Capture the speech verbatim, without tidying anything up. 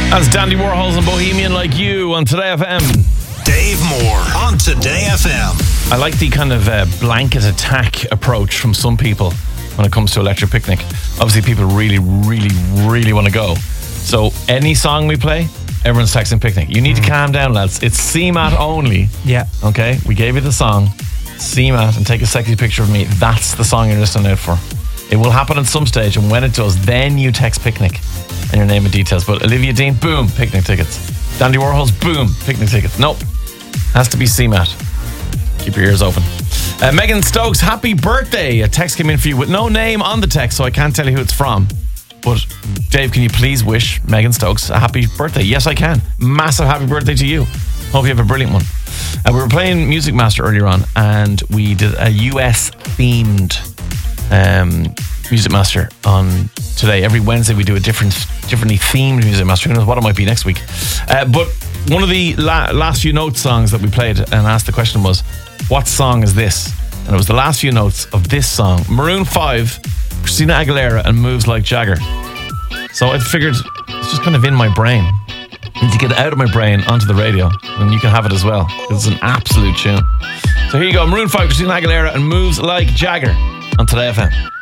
That's Dandy Warhols and Bohemian Like You on Today F M. Dave Moore on Today F M. I like the kind of uh, blanket attack approach from some people when it comes to Electric Picnic. Obviously, people really, really, really want to go. So any song we play, everyone's texting Picnic. You need mm. to calm down, lads. It's C MAT only. Yeah. Okay? We gave you the song, C MAT, and take a sexy picture of me. That's the song you're listening out for. It will happen at some stage, and when it does, then you text Picnic and your name and details. But Olivia Dean, boom, Picnic tickets. Dandy Warhols, boom, Picnic tickets. Nope. Has to be C MAT. Keep your ears open. Uh, Megan Stokes, happy birthday. A text came in for you with no name on the text, so I can't tell you who it's from. But Dave, can you please wish Megan Stokes a happy birthday? Yes, I can. Massive happy birthday to you. Hope you have a brilliant one. Uh, we were playing Music Master earlier on, and we did a U S themed um, Music Master on today. Every Wednesday we do a different, differently themed Music Master. Who knows what it might be next week. Uh, but one of the la- last few notes songs that we played and asked the question was, what song is this? And it was the last few notes of this song. Maroon five, Christina Aguilera, and Moves Like Jagger. So I figured it's just kind of in my brain. I need to get it out of my brain onto the radio, and you can have it as well. It's an absolute tune. So here you go, Maroon five, Christina Aguilera, and Moves Like Jagger on Today F M.